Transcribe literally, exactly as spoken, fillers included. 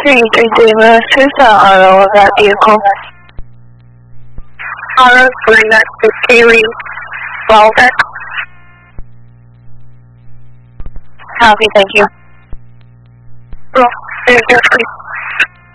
three three three minutes, who's the auto of that vehicle? Auto three next to Kaylee Welder. Copy, thank you. Roll, three, three, three.